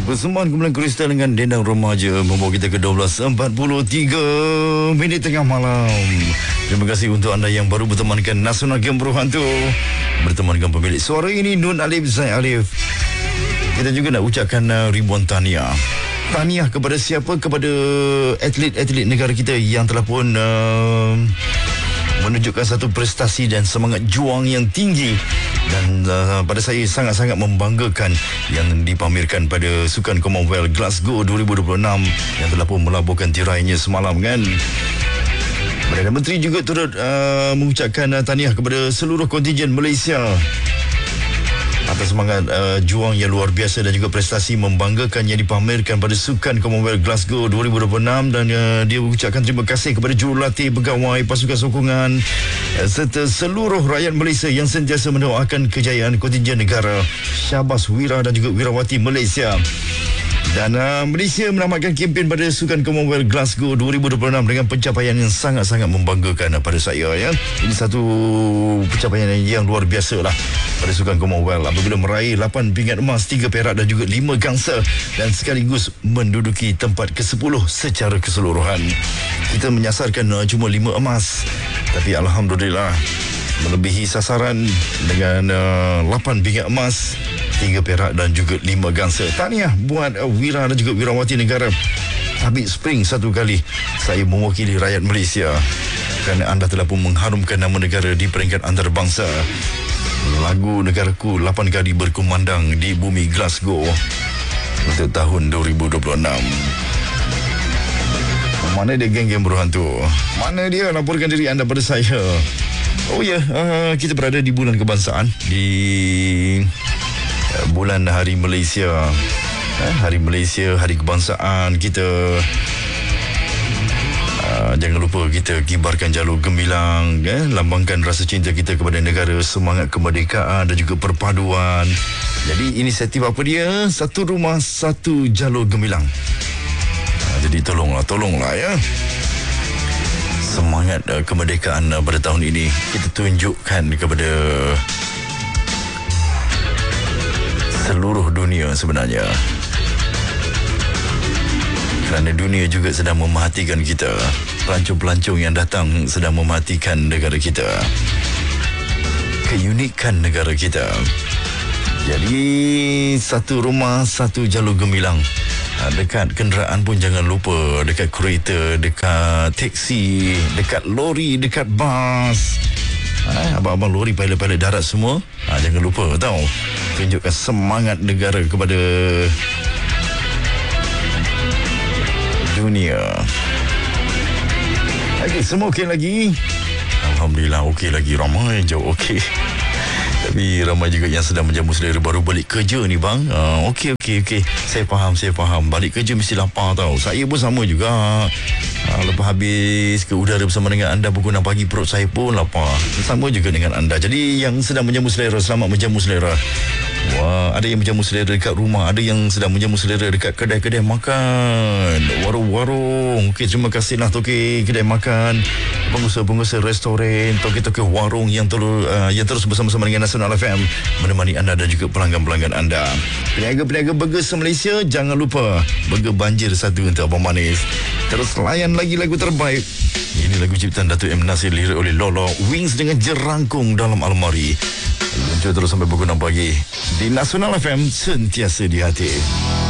Persembahan kumpulan Kristal dengan Dendang Remaja membawa kita ke 12.43 minit tengah malam. Terima kasih untuk anda yang baru bertemankan Nasional Game Berhantu. Berteman dengan pemilik suara ini, Nun Alif Zaid Alif. Kita juga nak ucapkan ribuan tahniah. Tahniah kepada siapa? Kepada atlet-atlet negara kita yang telah pun menunjukkan satu prestasi dan semangat juang yang tinggi. Dan pada saya sangat-sangat membanggakan yang dipamerkan pada Sukan Commonwealth Glasgow 2026 yang telah pun melabuhkan tirainya semalam kan. Perdana Menteri juga turut mengucapkan tahniah kepada seluruh kontingen Malaysia atas semangat juang yang luar biasa dan juga prestasi membanggakan yang dipamerkan pada Sukan Commonwealth Glasgow 2026. Dan dia mengucapkan terima kasih kepada jurulatih, pegawai, pasukan sokongan serta seluruh rakyat Malaysia yang sentiasa mendoakan kejayaan kontingen negara, syabas wira dan juga wirawati Malaysia. Dan Malaysia menamatkan kempen pada Sukan Commonwealth Glasgow 2026 dengan pencapaian yang sangat-sangat membanggakan pada saya ya. Ini satu pencapaian yang luar biasa lah pada Sukan Commonwealth apabila meraih 8 pingat emas, 3 perak dan juga 5 gangsa dan sekaligus menduduki tempat ke-10 secara keseluruhan. Kita menyasarkan cuma 5 emas, tapi alhamdulillah melebihi sasaran dengan 8 pingat emas, 3 perak dan juga 5 gangsa. Tahniah buat wira dan juga wirawati negara. Habib Spring satu kali saya mewakili rakyat Malaysia kerana anda telah pun mengharumkan nama negara di peringkat antarabangsa. Lagu negaraku 8 kali berkumandang di bumi Glasgow untuk tahun 2026. Mana dia geng-geng berhantu? Mana dia? Laporkan diri anda pada saya. Oh ya, kita berada di bulan kebangsaan, di bulan Hari Malaysia. Hari Malaysia, Hari Kebangsaan kita. Jangan lupa kita kibarkan jalur gemilang, lambangkan rasa cinta kita kepada negara, semangat kemerdekaan dan juga perpaduan. Jadi inisiatif apa dia? Satu rumah, satu jalur gemilang. Jadi tolonglah ya. Semangat kemerdekaan pada tahun ini kita tunjukkan kepada seluruh dunia sebenarnya. Kerana dunia juga sedang memerhatikan kita. Pelancong-pelancong yang datang sedang memerhatikan negara kita, keunikan negara kita. Jadi satu rumah, satu jalur gemilang. Dekat kenderaan pun jangan lupa, dekat kereta, dekat teksi, dekat lori, dekat bas, abang-abang lori, pilot-pilot darat semua, jangan lupa tahu, tunjukkan semangat negara kepada dunia. Okey, semua okey lagi? Alhamdulillah okey lagi, ramai je okey. Tapi ramai juga yang sedang menjamu selera baru balik kerja ni bang. Okey. Saya faham. Balik kerja mesti lapar tau. Saya pun sama juga. Lepas habis ke udara bersama dengan anda pukul 6 pagi, perut saya pun lapar. Sama juga dengan anda. Jadi yang sedang menjamu selera, selamat menjamu selera. Wah, ada yang menjamu selera dekat rumah, ada yang sedang menjamu selera dekat kedai-kedai makan, warung-warung. Okey, terima kasihlah toke kedai makan, pengusaha-pengusaha restoran, toke-toke warung yang terus bersama-sama dengan Nasional FM menemani anda dan juga pelanggan-pelanggan anda. Peniaga-peniaga burger se-Malaysia, jangan lupa burger banjir satu untuk Abang Manis. Terus layan lagi lagu terbaik. Ini lagu ciptaan Datuk M. Nasir, lirik oleh Lolo, Wings dengan Jerangkung dalam Almari. Luncur terus sampai pukul 6 pagi di Nasional FM, sentiasa di hati.